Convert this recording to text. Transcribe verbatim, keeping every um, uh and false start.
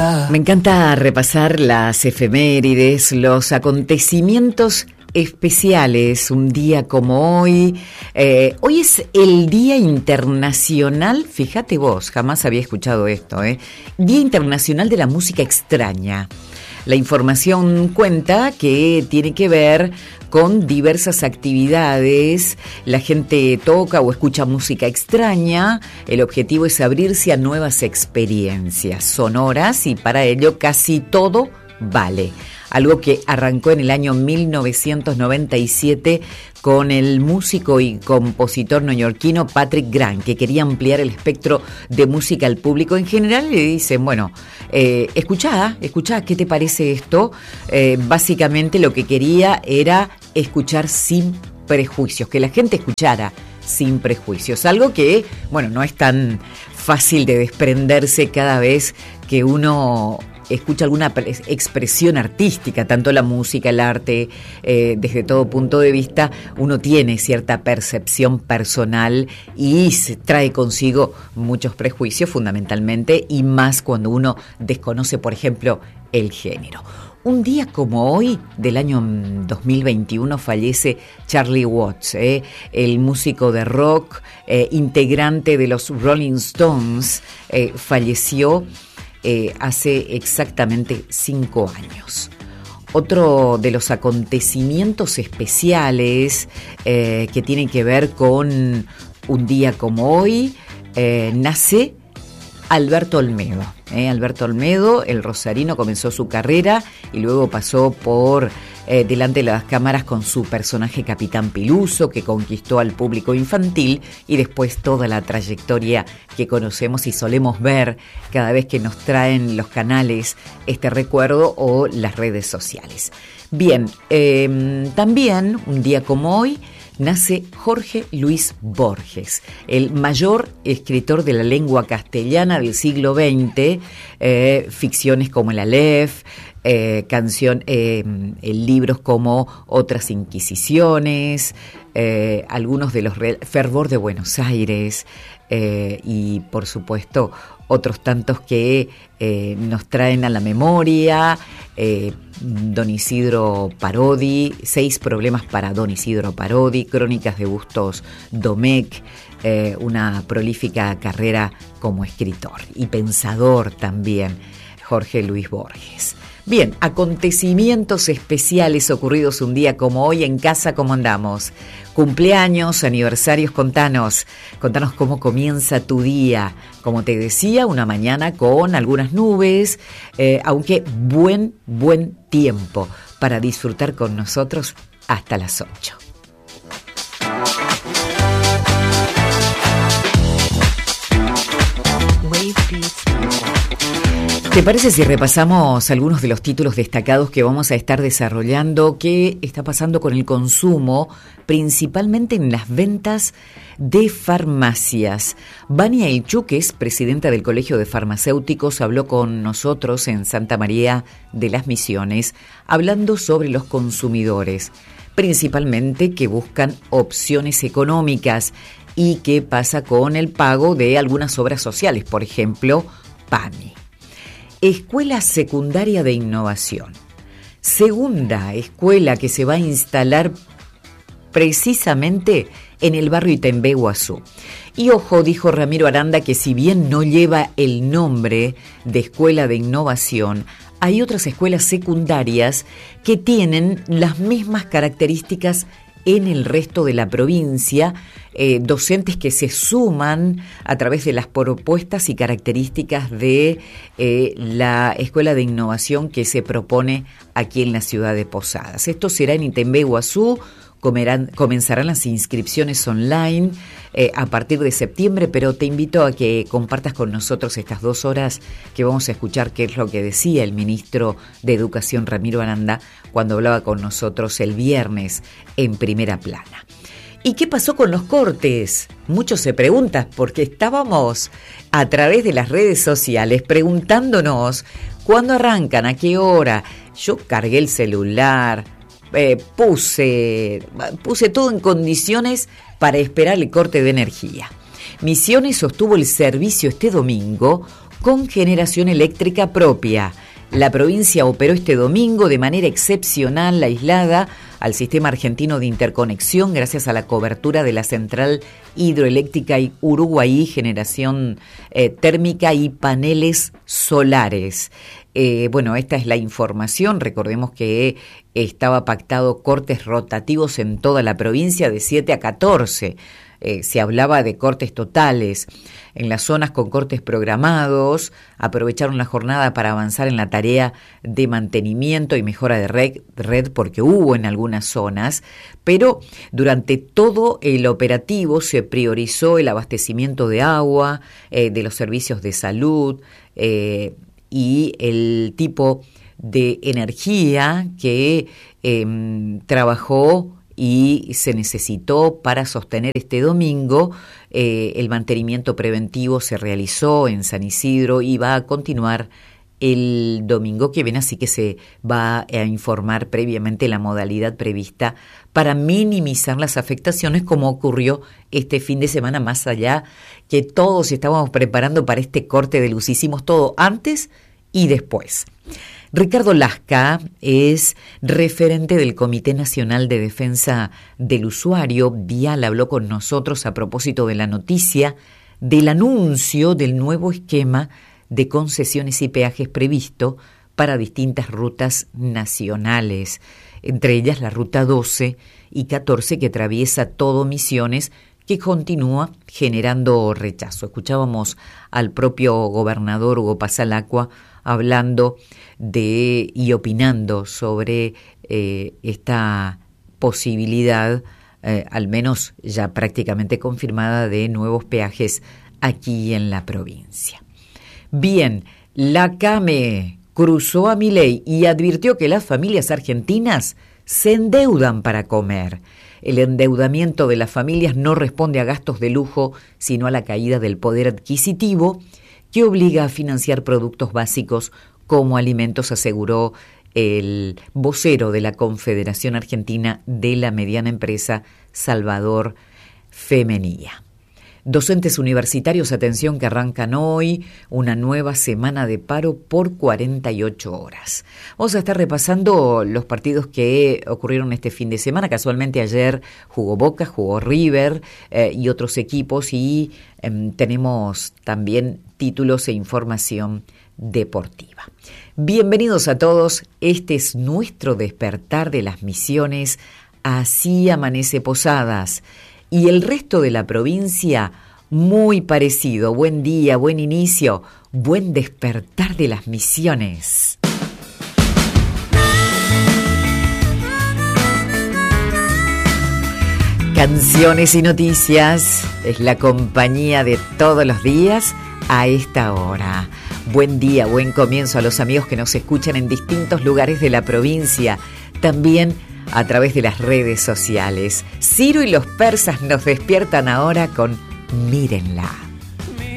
Me encanta repasar las efemérides, los acontecimientos especiales, un día como hoy. Eh, hoy es el Día Internacional, fíjate vos, jamás había escuchado esto, ¿eh? Día Internacional de la Música Extraña. La información cuenta que tiene que ver con diversas actividades. La gente toca o escucha música extraña. El objetivo es abrirse a nuevas experiencias sonoras y para ello casi todo vale. Algo que arrancó en el año mil novecientos noventa y siete con el músico y compositor neoyorquino Patrick Graham, que quería ampliar el espectro de música al público en general. Y le dicen, bueno, eh, escuchá, escuchá, ¿qué te parece esto? Eh, básicamente lo que quería era escuchar sin prejuicios, que la gente escuchara sin prejuicios. Algo que, bueno, no es tan fácil de desprenderse cada vez que uno escucha alguna expresión artística, tanto la música, el arte, eh, desde todo punto de vista, uno tiene cierta percepción personal y se trae consigo muchos prejuicios fundamentalmente, y más cuando uno desconoce, por ejemplo, el género. Un día como hoy, del año dos mil veintiuno, fallece Charlie Watts, eh, el músico de rock, eh, integrante de los Rolling Stones, eh, falleció Eh, hace exactamente cinco años. Otro de los acontecimientos especiales eh, que tienen que ver con un día como hoy, eh, nace Alberto Olmedo. Eh, Alberto Olmedo, el rosarino, comenzó su carrera y luego pasó por eh, delante de las cámaras con su personaje Capitán Piluso, que conquistó al público infantil, y después toda la trayectoria que conocemos y solemos ver cada vez que nos traen los canales este recuerdo o las redes sociales. Bien, eh, también un día como hoy nace Jorge Luis Borges, el mayor escritor de la lengua castellana del siglo veinte, eh, ficciones como el Aleph, eh, canción, eh, libros como Otras Inquisiciones, eh, algunos de los Fervor de Buenos Aires, eh, y por supuesto otros tantos que eh, nos traen a la memoria. eh, Don Isidro Parodi, Seis problemas para Don Isidro Parodi, Crónicas de Bustos Domecq, eh, una prolífica carrera como escritor y pensador también, Jorge Luis Borges. Bien, acontecimientos especiales ocurridos un día como hoy en casa, ¿cómo andamos? Cumpleaños, aniversarios, contanos, contanos cómo comienza tu día. Como te decía, una mañana con algunas nubes, eh, aunque buen, buen tiempo para disfrutar con nosotros hasta las ocho. ¿Te parece si repasamos algunos de los títulos destacados que vamos a estar desarrollando? ¿Qué está pasando con el consumo, principalmente en las ventas de farmacias? Vania Ilchúquez, presidenta del Colegio de Farmacéuticos, habló con nosotros en Santa María de las Misiones, hablando sobre los consumidores, principalmente que buscan opciones económicas y qué pasa con el pago de algunas obras sociales, por ejemplo, PAMI. Escuela Secundaria de Innovación, segunda escuela que se va a instalar precisamente en el barrio Itembé, Guazú. Y ojo, dijo Ramiro Aranda, que si bien no lleva el nombre de Escuela de Innovación, hay otras escuelas secundarias que tienen las mismas características en el resto de la provincia, eh, docentes que se suman a través de las propuestas y características de eh, la Escuela de Innovación que se propone aquí en la ciudad de Posadas. Esto será en Itembé, Guazú. Comerán, comenzarán las inscripciones online eh, a partir de septiembre, pero te invito a que compartas con nosotros estas dos horas que vamos a escuchar qué es lo que decía el ministro de Educación, Ramiro Aranda, cuando hablaba con nosotros el viernes en Primera Plana. ¿Y qué pasó con los cortes? Muchos se preguntan, porque estábamos a través de las redes sociales preguntándonos cuándo arrancan, a qué hora. Yo cargué el celular, Eh, puse, puse todo en condiciones para esperar el corte de energía. Misiones sostuvo el servicio este domingo con generación eléctrica propia. La provincia operó este domingo de manera excepcional, aislada al sistema argentino de interconexión gracias a la cobertura de la central hidroeléctrica Uruguay, generación eh, térmica y paneles solares. Eh, bueno, esta es la información. Recordemos que estaba pactado cortes rotativos en toda la provincia de siete a catorce. Eh, se hablaba de cortes totales. En las zonas con cortes programados, aprovecharon la jornada para avanzar en la tarea de mantenimiento y mejora de red, red porque hubo en algunas zonas, pero durante todo el operativo se priorizó el abastecimiento de agua, eh, de los servicios de salud eh, y el tipo de energía que eh, trabajó y se necesitó para sostener este domingo. Eh, el mantenimiento preventivo se realizó en San Isidro y va a continuar el domingo que viene, así que se va a informar previamente la modalidad prevista para minimizar las afectaciones, como ocurrió este fin de semana, más allá que todos estábamos preparando para este corte de luz. Hicimos todo antes y después. Ricardo Lasca es referente del Comité Nacional de Defensa del Usuario. Vial habló con nosotros a propósito de la noticia del anuncio del nuevo esquema de concesiones y peajes previsto para distintas rutas nacionales, entre ellas la ruta doce y catorce que atraviesa todo Misiones, que continúa generando rechazo. Escuchábamos al propio gobernador Hugo Pasalacqua hablando de y opinando sobre eh, esta posibilidad, eh, al menos ya prácticamente confirmada, de nuevos peajes aquí en la provincia. Bien, la CAME cruzó a Milei y advirtió que las familias argentinas se endeudan para comer. El endeudamiento de las familias no responde a gastos de lujo, sino a la caída del poder adquisitivo que obliga a financiar productos básicos como alimentos, aseguró el vocero de la Confederación Argentina de la Mediana Empresa, Salvador Femenía. Docentes universitarios, atención, que arrancan hoy una nueva semana de paro por cuarenta y ocho horas. Vamos a estar repasando los partidos que ocurrieron este fin de semana. Casualmente ayer jugó Boca, jugó River eh, y otros equipos, y eh, tenemos también títulos e información deportiva. Bienvenidos a todos. Este es nuestro despertar de las Misiones. Así amanece Posadas. Y el resto de la provincia, muy parecido. Buen día, buen inicio, buen despertar de las Misiones. Canciones y noticias es la compañía de todos los días a esta hora. Buen día, buen comienzo a los amigos que nos escuchan en distintos lugares de la provincia. También a través de las redes sociales. Ciro y los persas nos despiertan ahora con Mírenla.